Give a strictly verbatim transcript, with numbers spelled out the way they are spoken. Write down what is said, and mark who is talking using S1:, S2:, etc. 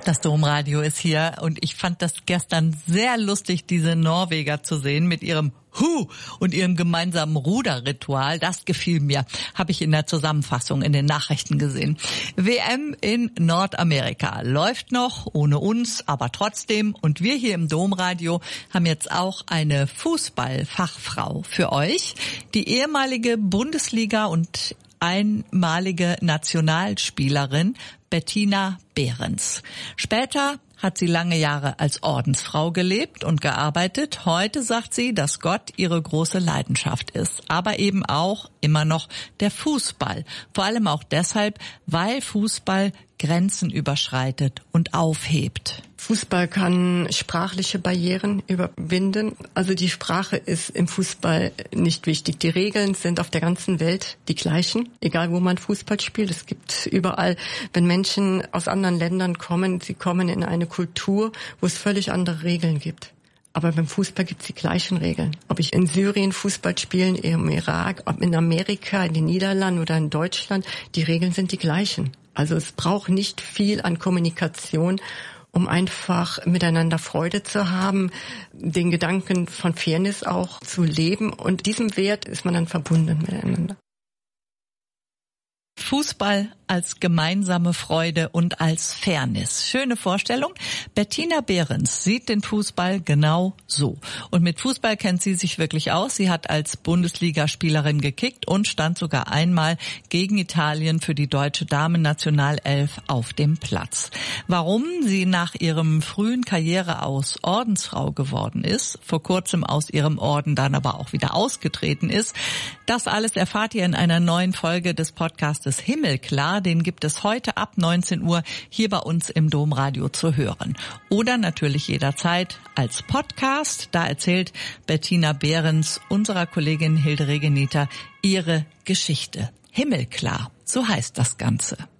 S1: Das Domradio ist hier und ich fand das gestern sehr lustig, diese Norweger zu sehen mit ihrem Hu und ihrem gemeinsamen Ruderritual. Das gefiel mir, habe ich in der Zusammenfassung in den Nachrichten gesehen. W M in Nordamerika läuft noch, ohne uns, aber trotzdem. Und wir hier im Domradio haben jetzt auch eine Fußballfachfrau für euch. Die ehemalige Bundesliga- und einmalige Nationalspielerin Bettina Behrens. Später hat sie lange Jahre als Ordensfrau gelebt und gearbeitet. Heute sagt sie, dass Gott ihre große Leidenschaft ist, aber eben auch immer noch der Fußball. Vor allem auch deshalb, weil Fußball Grenzen überschreitet und aufhebt.
S2: Fußball kann sprachliche Barrieren überwinden. Also die Sprache ist im Fußball nicht wichtig. Die Regeln sind auf der ganzen Welt die gleichen, egal wo man Fußball spielt. Es gibt überall, wenn Menschen aus anderen Ländern kommen, sie kommen in eine Kultur, wo es völlig andere Regeln gibt. Aber beim Fußball gibt es die gleichen Regeln. Ob ich in Syrien Fußball spiele, im Irak, ob in Amerika, in den Niederlanden oder in Deutschland, die Regeln sind die gleichen. Also es braucht nicht viel an Kommunikation, um einfach miteinander Freude zu haben, den Gedanken von Fairness auch zu leben. Und diesem Wert ist man dann verbunden miteinander.
S1: Fußball als gemeinsame Freude und als Fairness. Schöne Vorstellung. Bettina Behrens sieht den Fußball genau so. Und mit Fußball kennt sie sich wirklich aus. Sie hat als Bundesligaspielerin gekickt und stand sogar einmal gegen Italien für die deutsche Damen-Nationalelf auf dem Platz. Warum sie nach ihrem frühen Karriere aus Ordensfrau geworden ist, vor kurzem aus ihrem Orden dann aber auch wieder ausgetreten ist, das alles erfahrt ihr in einer neuen Folge des Podcastes Himmelklar. Den gibt es heute ab neunzehn Uhr hier bei uns im Domradio zu hören. Oder natürlich jederzeit als Podcast. Da erzählt Bettina Behrens unserer Kollegin Hilde Regenether ihre Geschichte. Himmelklar, so heißt das Ganze.